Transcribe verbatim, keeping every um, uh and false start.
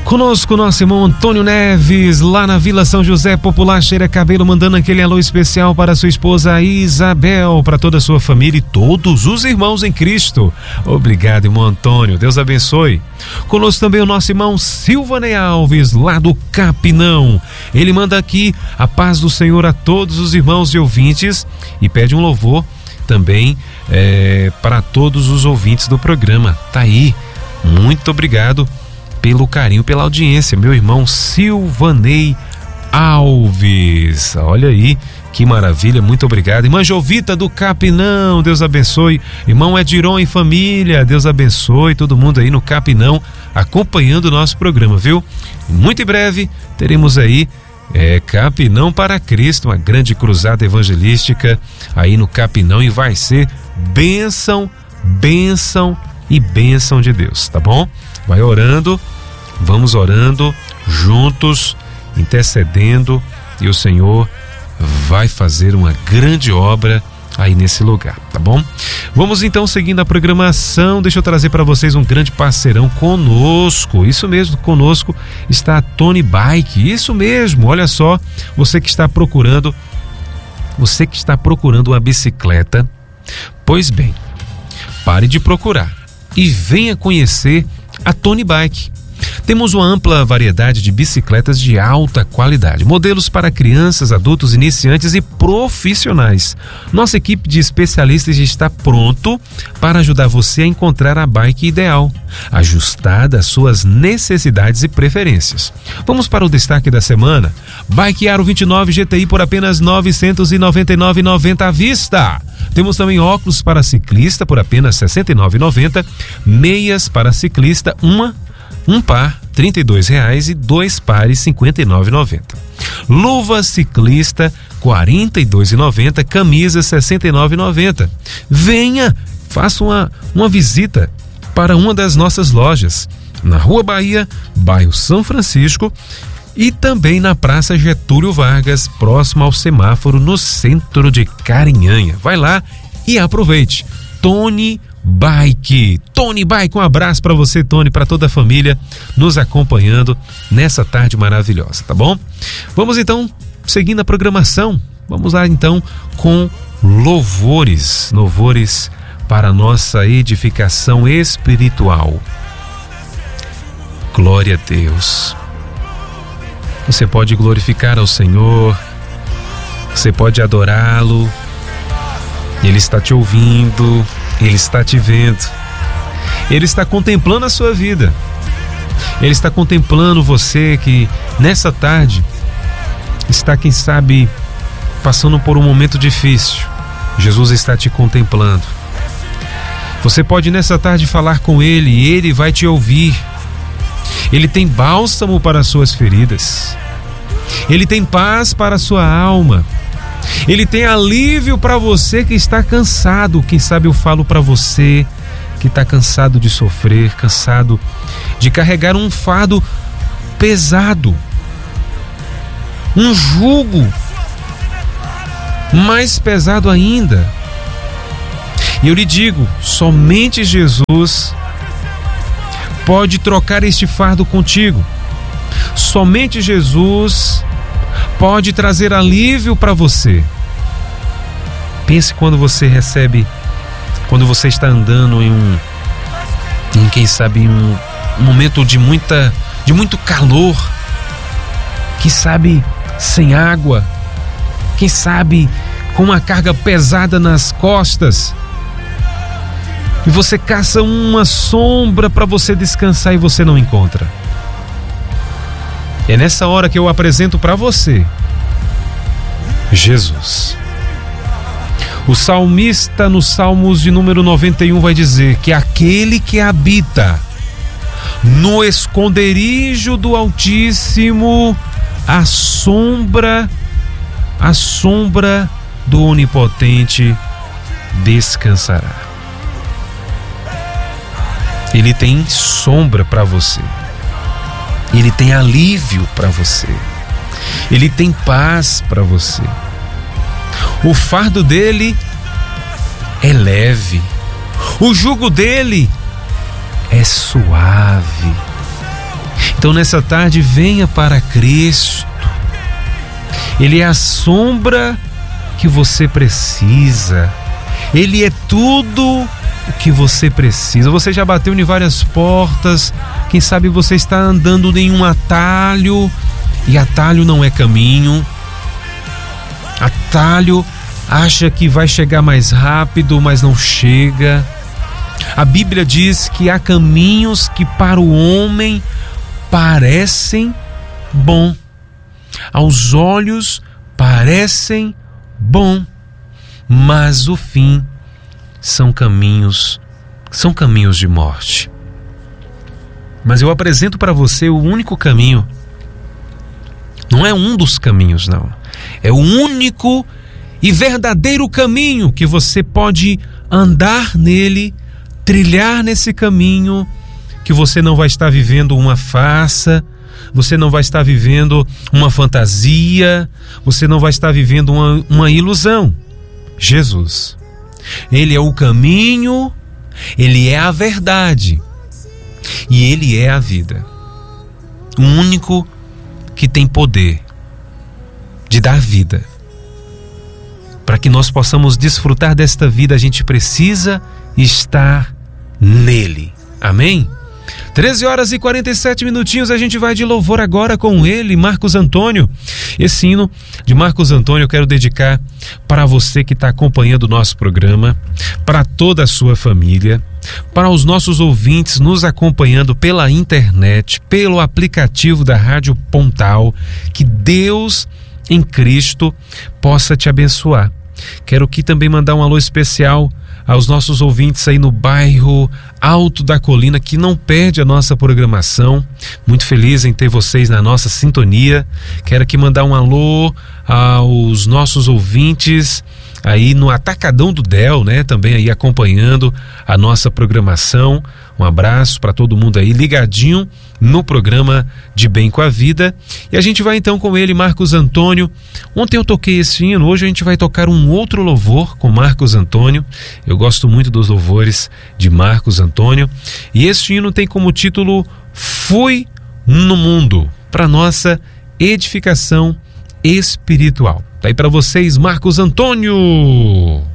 Conosco nosso irmão Antônio Neves, lá na Vila São José Popular Cheira Cabelo, mandando aquele alô especial para sua esposa Isabel, para toda a sua família e todos os irmãos em Cristo. Obrigado, irmão Antônio, Deus abençoe. Conosco também o nosso irmão Silvanei Alves, lá do Capinão. Ele manda aqui a paz do Senhor a todos os irmãos e ouvintes e pede um louvor também é, para todos os ouvintes do programa. Tá aí, muito obrigado pelo carinho, pela audiência, meu irmão Silvanei Alves. Olha aí, que maravilha, muito obrigado. Irmã Jovita do Capinão, Deus abençoe. Irmão Ediron e família, Deus abençoe todo mundo aí no Capinão, acompanhando o nosso programa, viu? Muito em breve teremos aí é, Capinão para Cristo, uma grande cruzada evangelística aí no Capinão, e vai ser bênção, bênção e bênção de Deus, tá bom? Vai orando, vamos orando juntos, intercedendo, e o Senhor vai fazer uma grande obra aí nesse lugar, tá bom? Vamos então seguindo a programação. Deixa eu trazer para vocês um grande parceirão conosco, isso mesmo, conosco está a Tony Bike, isso mesmo, olha só, você que está procurando, você que está procurando uma bicicleta, pois bem, pare de procurar e venha conhecer a Tony Bike. Temos uma ampla variedade de bicicletas de alta qualidade, modelos para crianças, adultos, iniciantes e profissionais. Nossa equipe de especialistas está pronto para ajudar você a encontrar a bike ideal, ajustada às suas necessidades e preferências. Vamos para o destaque da semana. Bike Aro vinte e nove G T I por apenas novecentos e noventa e nove reais e noventa centavos à vista. Temos também óculos para ciclista por apenas sessenta e nove reais e noventa centavos, meias para ciclista, uma, um par, trinta e dois reais e dois pares, cinquenta e nove reais e noventa centavos. Luva ciclista, quarenta e dois reais e noventa centavos, camisa, sessenta e nove reais e noventa centavos. Venha, faça uma, uma visita para uma das nossas lojas, na Rua Bahia, bairro São Francisco, e também na Praça Getúlio Vargas, próximo ao semáforo, no centro de Carinhanha. Vai lá e aproveite. Tony Bike. Tony Bike, um abraço para você, Tony, para toda a família nos acompanhando nessa tarde maravilhosa, tá bom? Vamos então, seguindo a programação, vamos lá então com louvores, louvores para a nossa edificação espiritual. Glória a Deus. Você pode glorificar ao Senhor, você pode adorá-lo, Ele está te ouvindo, Ele está te vendo, Ele está contemplando a sua vida, Ele está contemplando você que nessa tarde está, quem sabe, passando por um momento difícil. Jesus está te contemplando. Você pode nessa tarde falar com Ele e Ele vai te ouvir. Ele tem bálsamo para as suas feridas, Ele tem paz para a sua alma, Ele tem alívio para você que está cansado. Quem sabe eu falo para você que está cansado de sofrer, cansado de carregar um fardo pesado, um jugo mais pesado ainda. E eu lhe digo, somente Jesus pode trocar este fardo contigo. Somente Jesus pode trazer alívio para você. Pense quando você recebe, quando você está andando em um, em quem sabe, um, um momento de muita, de muito calor, quem sabe sem água, quem sabe com uma carga pesada nas costas, e você caça uma sombra para você descansar e você não encontra. É nessa hora que eu apresento para você Jesus. O salmista no Salmos de número noventa e um vai dizer que aquele que habita no esconderijo do Altíssimo, a sombra, a sombra do Onipotente descansará. Ele tem sombra para você, Ele tem alívio para você, Ele tem paz para você. O fardo dele é leve, o jugo dele é suave. Então nessa tarde venha para Cristo. Ele é a sombra que você precisa. Ele é tudo o que você precisa. Você já bateu em várias portas. Quem sabe você está andando em um atalho, e atalho não é caminho. Atalho acha que vai chegar mais rápido, mas não chega. A Bíblia diz que há caminhos que para o homem parecem bom. Aos olhos parecem bom, mas o fim são caminhos, são caminhos de morte. Mas eu apresento para você o único caminho. Não é um dos caminhos, não. É o único e verdadeiro caminho que você pode andar nele, trilhar nesse caminho, que você não vai estar vivendo uma farsa, você não vai estar vivendo uma fantasia, você não vai estar vivendo uma, uma ilusão. Jesus, Ele é o caminho, Ele é a verdade e Ele é a vida. O único que tem poder de dar vida. Para que nós possamos desfrutar desta vida, a gente precisa estar nele. Amém? treze horas e quarenta e sete minutinhos, a gente vai de louvor agora com ele, Marcos Antônio. Esse hino de Marcos Antônio eu quero dedicar para você que está acompanhando o nosso programa, para toda a sua família, para os nossos ouvintes nos acompanhando pela internet, pelo aplicativo da Rádio Pontal. Que Deus em Cristo possa te abençoar. Quero aqui também mandar um alô especial aos nossos ouvintes aí no bairro Alto da Colina, que não perde a nossa programação. Muito feliz em ter vocês na nossa sintonia. Quero aqui mandar um alô aos nossos ouvintes aí no Atacadão do Del, né? Também aí acompanhando a nossa programação. Um abraço para todo mundo aí ligadinho no programa De Bem com a Vida. E a gente vai então com ele, Marcos Antônio. Ontem eu toquei esse hino, hoje a gente vai tocar um outro louvor com Marcos Antônio. Eu gosto muito dos louvores de Marcos Antônio. E esse hino tem como título Fui no Mundo, para nossa edificação espiritual. Tá aí para vocês, Marcos Antônio.